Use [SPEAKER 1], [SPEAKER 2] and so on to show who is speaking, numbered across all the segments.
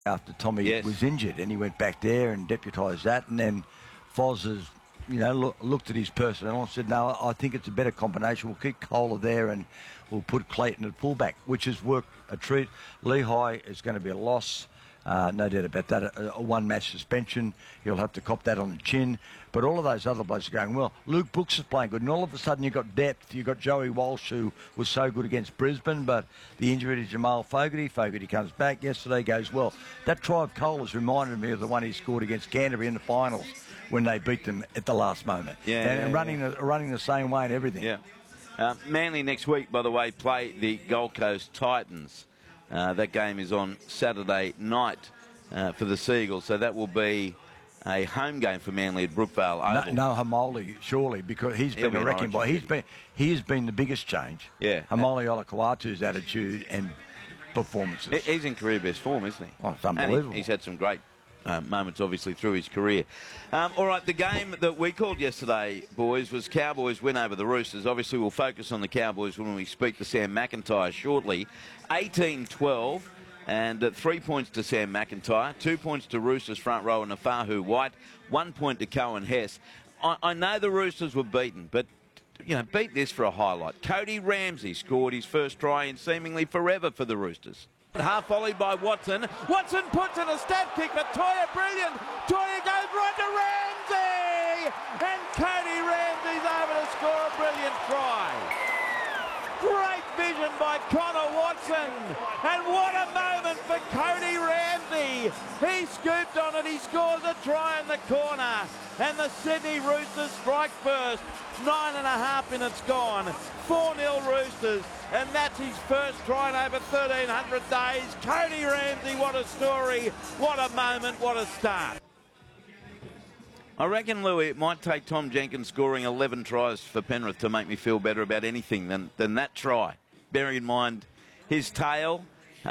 [SPEAKER 1] after Tommy was injured, and he went back there and deputised that, and then Foz has, looked at his personnel and said, no, I think it's a better combination. We'll keep Kohler there and we'll put Clayton at fullback, which has worked a treat. Lehigh is going to be a loss. No doubt about that. A one-match suspension. He'll have to cop that on the chin. But all of those other blokes are going well. Luke Brooks is playing good. And all of a sudden you've got depth. You've got Joey Walsh, who was so good against Brisbane, but the injury to Jamal Fogarty. Fogarty comes back yesterday, goes well. That try of Cole has reminded me of the one he scored against Canterbury in the finals when they beat them at the last moment. Running the same way and everything.
[SPEAKER 2] Yeah. Manly next week, by the way, play the Gold Coast Titans. That game is on Saturday night for the Seagulls, so that will be a home game for Manly at Brookvale Oval.
[SPEAKER 1] No Hamoli, surely, because he's been a wrecking ball. He has been the biggest change.
[SPEAKER 2] Yeah.
[SPEAKER 1] Hamoli Olakuatu's attitude and performances.
[SPEAKER 2] He's in career best form, isn't he?
[SPEAKER 1] Oh, it's unbelievable.
[SPEAKER 2] And he's had some great moments, obviously, through his career. All right, the game that we called yesterday, boys, was Cowboys win over the Roosters. Obviously, we'll focus on the Cowboys when we speak to Sam McIntyre shortly. 18-12, and 3 points to Sam McIntyre, 2 points to Roosters front rower Nafahu White, 1 point to Cohen Hess. I know the Roosters were beaten, but beat this for a highlight. Cody Ramsey scored his first try in seemingly forever for the Roosters. Half volleyed by Watson. Watson puts in a stab kick for Toya. Brilliant. Toya goes right to Ramsey. And Cody Ramsey's over to score a brilliant try. Great vision by Connor Watson. And what a moment for Cody Ramsey. He scooped on it. He scores a try in the corner. And the Sydney Roosters strike first. 9.5 minutes gone. 4-0 Roosters. And that's his first try in over 1,300 days. Cody Ramsey, what a story. What a moment. What a start. I reckon, Louis, it might take Tom Jenkins scoring 11 tries for Penrith to make me feel better about anything than that try. Bearing in mind his tail,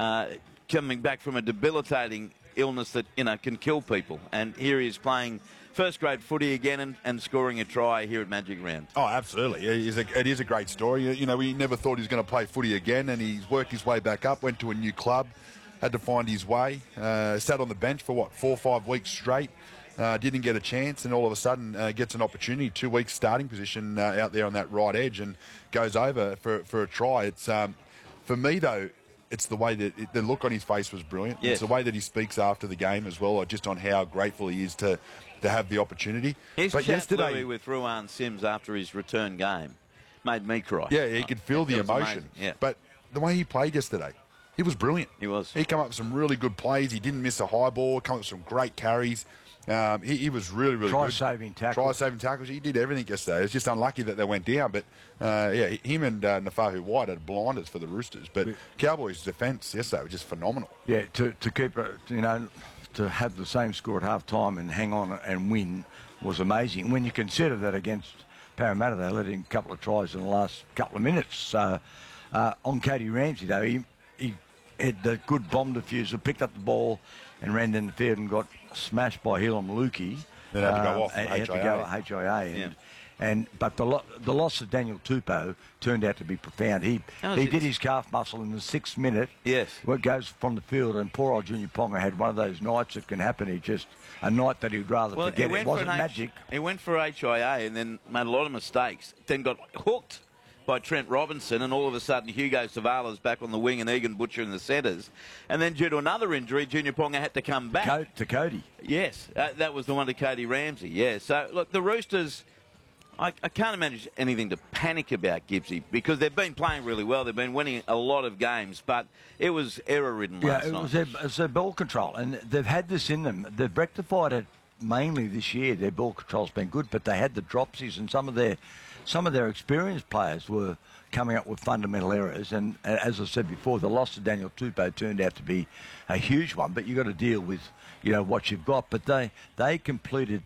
[SPEAKER 2] coming back from a debilitating illness that, can kill people. And here he is playing first-grade footy again and scoring a try here at Magic Round.
[SPEAKER 3] Oh, absolutely. It is a great story. We never thought he was going to play footy again, and he's worked his way back up, went to a new club, had to find his way, sat on the bench for, 4 or 5 weeks straight, didn't get a chance, and all of a sudden gets an opportunity, 2 weeks starting position out there on that right edge, and goes over for a try. It's for me, though, it's the way that the look on his face was brilliant.
[SPEAKER 2] Yes.
[SPEAKER 3] It's the way that he speaks after the game as well, just on how grateful he is to have the opportunity.
[SPEAKER 2] His chat, Louis, with Ruan Sims after his return game made me cry.
[SPEAKER 3] Yeah, he could feel the emotion.
[SPEAKER 2] Yeah.
[SPEAKER 3] But the way he played yesterday, he was brilliant.
[SPEAKER 2] He was.
[SPEAKER 3] He came up with some really good plays. He didn't miss a high ball, come up with some great carries. He was really, really good.
[SPEAKER 1] Try-saving tackles.
[SPEAKER 3] He did everything yesterday. It's just unlucky that they went down. But, him and Nafahu White had blinders for the Roosters. But Cowboys' defence yesterday was just phenomenal.
[SPEAKER 1] Yeah, to keep it, to have the same score at half-time and hang on and win was amazing. When you consider that against Parramatta, they let in a couple of tries in the last couple of minutes. So, on Cody Ramsey, though, he had the good bomb diffuser, picked up the ball and ran down the field and got smashed by Hilam Lukey.
[SPEAKER 3] Then had to go off
[SPEAKER 1] had to go at HIA. But the loss of Daniel Tupou turned out to be profound. He did his calf muscle in the 6th minute.
[SPEAKER 2] Yes.
[SPEAKER 1] What goes from the field, and poor old Junior Ponga had one of those nights that can happen. A night that he'd rather forget. It wasn't magic.
[SPEAKER 2] He went for HIA and then made a lot of mistakes. Then got hooked by Trent Robinson, and all of a sudden Hugo Savala's back on the wing and Egan Butcher in the centres. And then due to another injury, Junior Ponga had to come back.
[SPEAKER 1] To Cody.
[SPEAKER 2] Yes, that was the one to Cody Ramsey, yeah. So, look, the Roosters, I can't imagine anything to panic about, Gibbsy, because they've been playing really well. They've been winning a lot of games, but it was error-ridden last night.
[SPEAKER 1] It was their ball control, and they've had this in them. They've rectified it mainly this year. Their ball control's been good, but they had the dropsies, and some of their experienced players were coming up with fundamental errors. And as I said before, the loss of Daniel Tupou turned out to be a huge one. But you've got to deal with, what you've got. But they completed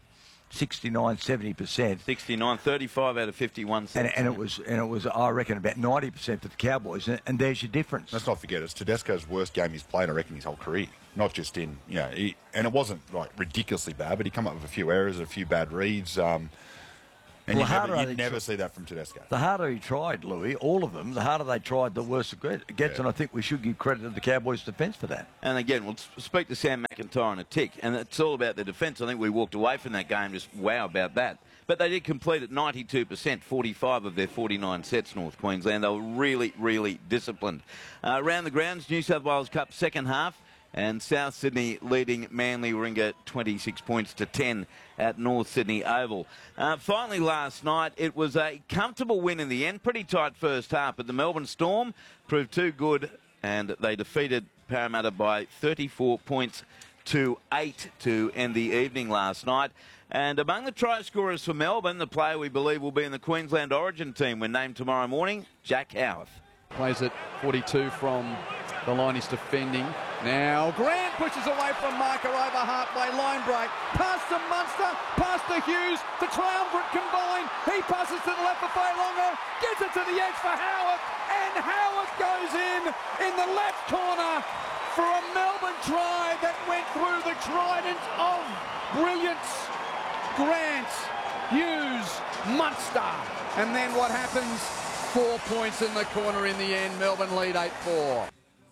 [SPEAKER 1] 69, 70%.
[SPEAKER 2] 69, 35 out of 51.
[SPEAKER 1] And it was I reckon about 90% for the Cowboys. And there's your difference.
[SPEAKER 3] Let's not forget, it's Tedesco's worst game he's played, I reckon, his whole career. Not just in, and it wasn't ridiculously bad, but he come up with a few errors, a few bad reads. And
[SPEAKER 1] Well,
[SPEAKER 3] you never see that from Tedesco.
[SPEAKER 1] The harder he tried, Louis, all of them, the harder they tried, the worse it gets.
[SPEAKER 3] Yeah.
[SPEAKER 1] And I think we should give credit to the Cowboys' defence for that.
[SPEAKER 2] And again, we'll speak to Sam McIntyre in a tick, and it's all about the defence. I think we walked away from that game just wow about that. But they did complete at 92%, 45 of their 49 sets, North Queensland. They were really, really disciplined. Around the grounds, New South Wales Cup second half, and South Sydney leading Manly Warringah 26 points to 10 at North Sydney Oval. Finally last night, it was a comfortable win in the end. Pretty tight first half, but the Melbourne Storm proved too good, and they defeated Parramatta by 34 points to 8 to end the evening last night. And among the try scorers for Melbourne, the player we believe will be in the Queensland Origin team when named tomorrow morning, Jack Howarth.
[SPEAKER 4] Plays at 42 from the line he's defending. Now Grant pushes away from Marker over halfway, line break. Past to Munster, past to Hughes, to triumvirate combined. He passes to the left for Failonga, gets it to the edge for Howarth, and Howarth goes in the left corner for a Melbourne try that went through the trident of brilliance. Grant, Hughes, Munster. And then what happens? 4 points in the corner in the end. Melbourne lead 8-4.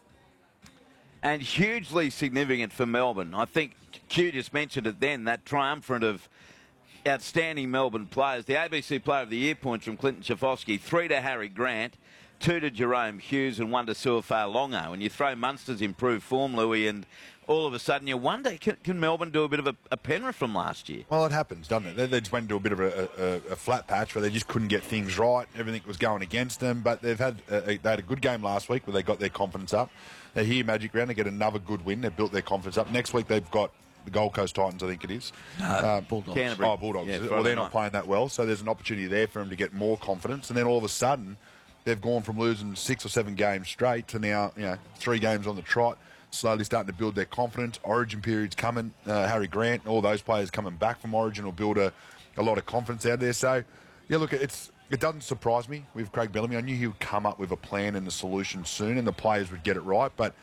[SPEAKER 2] And hugely significant for Melbourne. I think Q just mentioned it then, that triumvirate of outstanding Melbourne players. The ABC Player of the Year points from Clinton Schifofsky, 3 to Harry Grant, 2 to Jerome Hughes and 1 to Suafā Longo. And you throw Munster's improved form, Louis, and all of a sudden you wonder, can Melbourne do a bit of a Penrith from last year?
[SPEAKER 3] Well, it happens, doesn't it? They just went into a bit of a flat patch where they just couldn't get things right. Everything was going against them, but they had a good game last week where they got their confidence up. They're here Magic Round, they get another good win. They've built their confidence up. Next week they've got the Gold Coast Titans, I think it is.
[SPEAKER 2] Bulldogs.
[SPEAKER 3] Canterbury. Oh, Bulldogs.
[SPEAKER 2] Yeah,
[SPEAKER 3] well, they're not playing that well, so there's an opportunity there for them to get more confidence. And then all of a sudden, they've gone from losing 6 or 7 games straight to now, 3 games on the trot, slowly starting to build their confidence. Origin period's coming. Harry Grant and all those players coming back from Origin will build a lot of confidence out there. So, yeah, look, it doesn't surprise me with Craig Bellamy. I knew he would come up with a plan and a solution soon, and the players would get it right. But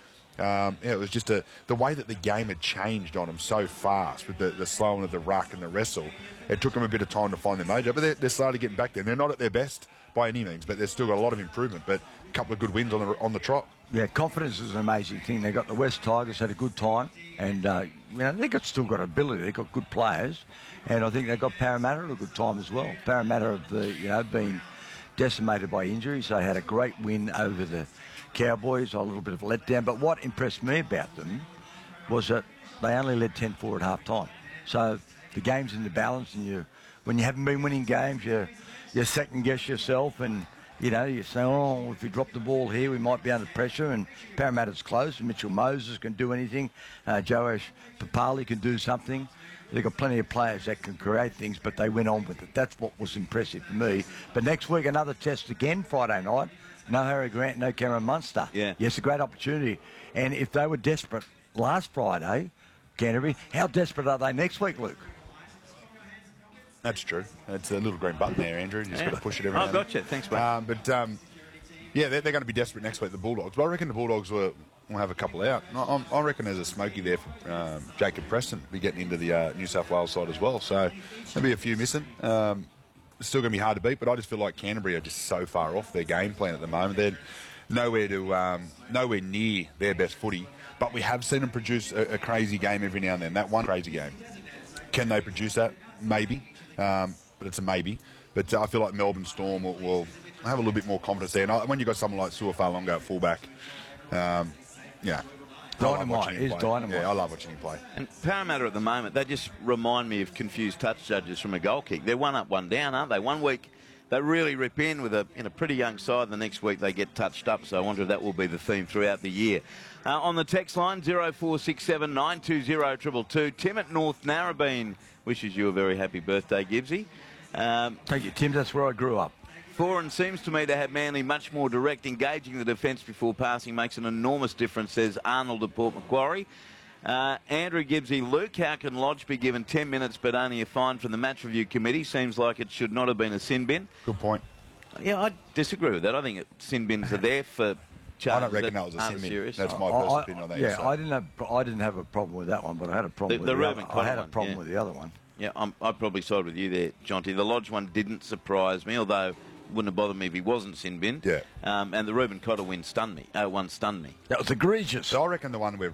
[SPEAKER 3] it was just the way that the game had changed on them so fast with the slowing of the ruck and the wrestle. It took them a bit of time to find their mojo, but they're slowly getting back there. They're not at their best by any means, but they've still got a lot of improvement. But a couple of good wins on the trot.
[SPEAKER 1] Yeah, confidence is an amazing thing. They got the West Tigers, had a good time, and they've still got ability. They've got good players, and I think they got Parramatta at a good time as well. Parramatta have been decimated by injuries. They had a great win over the Cowboys, a little bit of a letdown. But what impressed me about them was that they only led 10-4 at half time. So the game's in the balance, and when you haven't been winning games, you second guess yourself, and you say, oh, if we drop the ball here, we might be under pressure. And Parramatta's close, and Mitchell Moses can do anything. Joash Papali can do something. They've got plenty of players that can create things, but they went on with it. That's what was impressive for me. But next week, another test again, Friday night. No Harry Grant, no Cameron Munster.
[SPEAKER 2] Yeah.
[SPEAKER 1] Yes, a great opportunity. And if they were desperate last Friday, Canterbury, how desperate are they next week, Luke?
[SPEAKER 3] That's true. It's a little green button there, Andrew. You just got to push it every now and
[SPEAKER 2] Oh, gotcha. Thanks, mate.
[SPEAKER 3] They're going to be desperate next week, the Bulldogs. But I reckon the Bulldogs will have a couple out. I reckon there's a smoky there for Jacob Preston to be getting into the New South Wales side as well. So there'll be a few missing. It's still going to be hard to beat, but I just feel like Canterbury are just so far off their game plan at the moment. They're nowhere near their best footy. But we have seen them produce a crazy game every now and then. That one crazy game. Can they produce that? Maybe. But it's a maybe. But I feel like Melbourne Storm will have a little bit more confidence there. And when you've got someone like Suafā Longo at fullback,
[SPEAKER 1] Dynamite is dynamite.
[SPEAKER 3] Yeah, I love watching him play.
[SPEAKER 2] And Parramatta at the moment, they just remind me of confused touch judges from a goal kick. They're 1 up, 1 down, aren't they? One week they really rip in with a pretty young side. The next week they get touched up. So I wonder if that will be the theme throughout the year. On the text line, 0467 920 222. Tim at North Narrabeen wishes you a very happy birthday, Gibbsy.
[SPEAKER 1] Thank you, Tim. That's where I grew up.
[SPEAKER 2] Foran seems to me to have Manly much more direct. Engaging the defence before passing makes an enormous difference, says Arnold at Port Macquarie. Andrew Gibbsy, Luke, how can Lodge be given 10 minutes but only a fine from the match review committee? Seems like it should not have been a sin bin.
[SPEAKER 3] Good point.
[SPEAKER 2] Yeah, I disagree with that. I think sin bins are there for charges.
[SPEAKER 3] I don't reckon that was a sin bin.
[SPEAKER 2] Serious.
[SPEAKER 3] That's my personal opinion on that.
[SPEAKER 1] Yeah, so. I didn't have a problem with that one, but I had a problem with the other one. I had a problem with the other one.
[SPEAKER 2] Yeah, I'd probably side with you there, Jonty. The Lodge one didn't surprise me, although it wouldn't have bothered me if he wasn't sin bin.
[SPEAKER 3] Yeah.
[SPEAKER 2] And the Ruben Cotter one stunned me.
[SPEAKER 1] That was egregious.
[SPEAKER 3] So I reckon the one where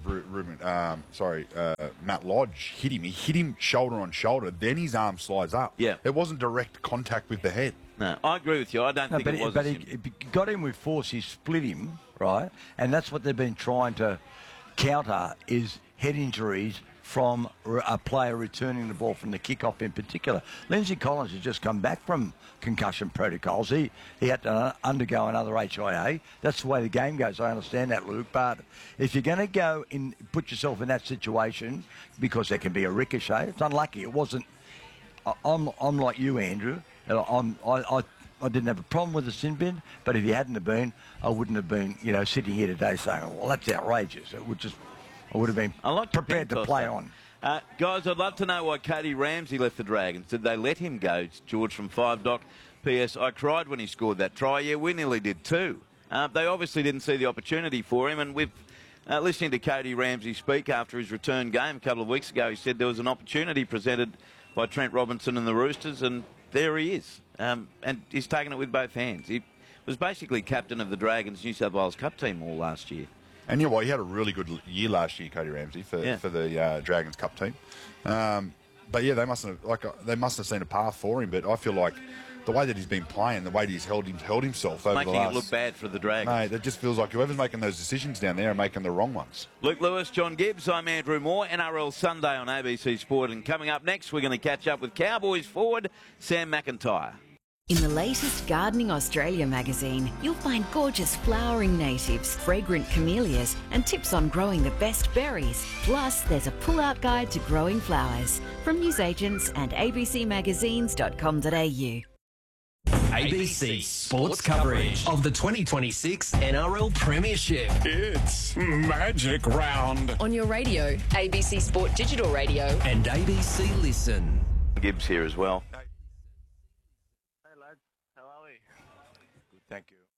[SPEAKER 3] Matt Lodge hit him. He hit him shoulder on shoulder, then his arm slides up.
[SPEAKER 2] Yeah.
[SPEAKER 3] It wasn't direct contact with the head.
[SPEAKER 2] No, I agree with you. I don't think it was.
[SPEAKER 1] But he got him with force. He split him, right? And that's what they've been trying to counter is head injuries from a player returning the ball from the kickoff in particular. Lindsay Collins has just come back from concussion protocols. He had to undergo another HIA. That's the way the game goes. I understand that, Luke. But if you're going to go and put yourself in that situation, because there can be a ricochet, it's unlucky. It wasn't. I'm like you, Andrew. I didn't have a problem with the sin bin, but if you hadn't have been, I wouldn't have been, sitting here today saying, well, that's outrageous. I would have been prepared to play on.
[SPEAKER 2] Guys, I'd love to know why Cody Ramsey left the Dragons. Did they let him go? George from 5 Doc. P.S. I cried when he scored that try. Yeah, we nearly did too. They obviously didn't see the opportunity for him, and we've listening to Cody Ramsey speak after his return game a couple of weeks ago, he said there was an opportunity presented by Trent Robinson and the Roosters, and there he is. And he's taken it with both hands. He was basically captain of the Dragons New South Wales Cup team all last year.
[SPEAKER 3] And you know what? He had a really good year last year, Cody Ramsey, for the Dragons Cup team. But yeah, they mustn't have seen a path for him. But I feel like the way that he's been playing, the way that he's held himself over the last...
[SPEAKER 2] Making it look bad for the Dragons.
[SPEAKER 3] Mate, it just feels like whoever's making those decisions down there are making the wrong ones.
[SPEAKER 2] Luke Lewis, John Gibbs, I'm Andrew Moore. NRL Sunday on ABC Sport. And coming up next, we're going to catch up with Cowboys forward Sam McIntyre.
[SPEAKER 5] In the latest Gardening Australia magazine, you'll find gorgeous flowering natives, fragrant camellias, and tips on growing the best berries. Plus, there's a pull-out guide to growing flowers from newsagents and abcmagazines.com.au.
[SPEAKER 6] ABC Sports coverage of the 2026 NRL Premiership.
[SPEAKER 7] It's Magic Round.
[SPEAKER 8] On your radio, ABC Sport Digital Radio.
[SPEAKER 6] And ABC Listen.
[SPEAKER 2] Gibbs here as well.
[SPEAKER 1] Thank you.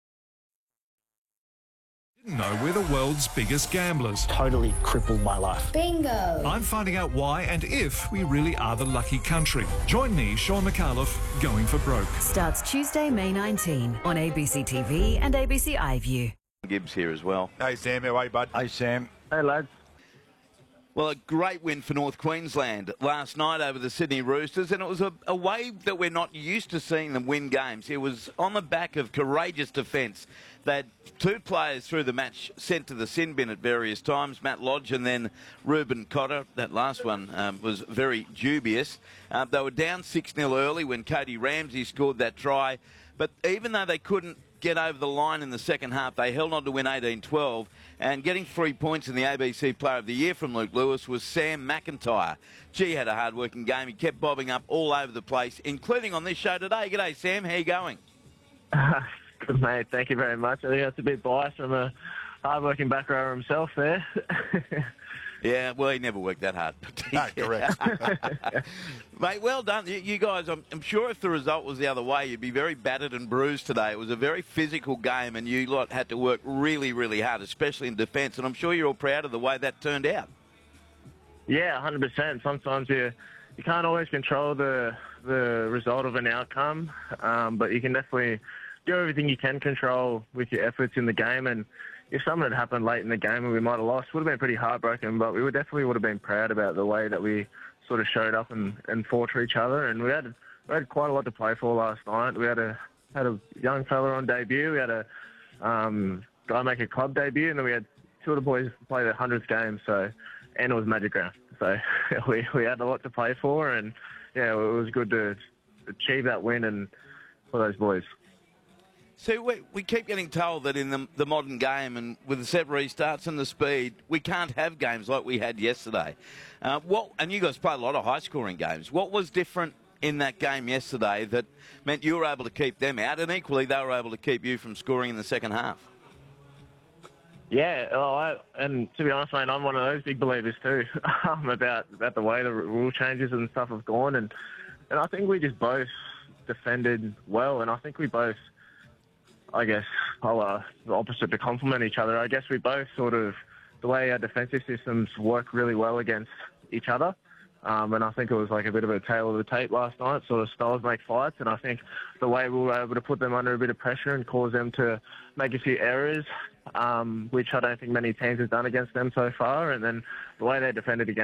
[SPEAKER 7] Didn't know we're the world's biggest gamblers.
[SPEAKER 9] Totally crippled my life.
[SPEAKER 10] Bingo.
[SPEAKER 7] I'm finding out why and if we really are the lucky country. Join me, Sean McAuliffe, Going for Broke.
[SPEAKER 5] Starts Tuesday, May 19 on ABC TV and ABC iView.
[SPEAKER 2] Gibbs here as well.
[SPEAKER 3] Hey, Sam. How are you, bud?
[SPEAKER 1] Hey, Sam.
[SPEAKER 9] Hey, lads.
[SPEAKER 2] Well, a great win for North Queensland last night over the Sydney Roosters, and it was a way that we're not used to seeing them win games. It was on the back of courageous defence. They had 2 players through the match sent to the sin bin at various times, Matt Lodge and then Ruben Cotter. That last one was very dubious. They were down 6-0 early when Cody Ramsey scored that try, but even though they couldn't get over the line in the second half, they held on to win 18-12, and getting 3 points in the ABC Player of the Year from Luke Lewis was Sam McIntyre. Gee, had a hard-working game. He kept bobbing up all over the place, including on this show today. G'day, Sam. How you going?
[SPEAKER 9] Good, mate. Thank you very much. I think that's a bit biased from a hard-working back rower himself there.
[SPEAKER 2] Yeah, well, he never worked that hard.
[SPEAKER 3] No, correct.
[SPEAKER 2] Mate, well done. You guys, I'm sure if the result was the other way, you'd be very battered and bruised today. It was a very physical game, and you lot had to work really, really hard, especially in defence, and I'm sure you're all proud of the way that turned out.
[SPEAKER 9] Yeah, 100%. Sometimes you can't always control the result of an outcome, but you can definitely do everything you can control with your efforts in the game. And if something had happened late in the game and we might have lost, it would have been pretty heartbroken, but we would have been proud about the way that we sort of showed up and fought for each other. And we had quite a lot to play for last night. We had a young fella on debut. We had a guy make a club debut, and then we had 2 of the boys play their 100th game. And it was Magic Round. So we had a lot to play for, and yeah, it was good to achieve that win and for those boys.
[SPEAKER 2] So we keep getting told that in the modern game, and with the set restarts and the speed, we can't have games like we had yesterday. And you guys play a lot of high-scoring games. What was different in that game yesterday that meant you were able to keep them out, and equally they were able to keep you from scoring in the second half?
[SPEAKER 9] Yeah, and to be honest, mate, I'm one of those big believers too about the way the rule changes and stuff have gone, and I think we just both defended well, and I think we both, I guess, the opposite to complement each other. I guess we both sort of, the way our defensive systems work really well against each other. And I think it was like a bit of a tail of the tape last night, sort of styles make fights. And I think the way we were able to put them under a bit of pressure and cause them to make a few errors, which I don't think many teams have done against them so far, and then the way they defended against